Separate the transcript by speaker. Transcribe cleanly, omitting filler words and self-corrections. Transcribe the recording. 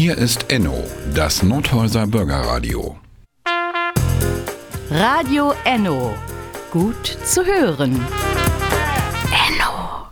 Speaker 1: Hier ist Enno, das Nordhäuser Bürgerradio.
Speaker 2: Radio Enno. Gut zu hören.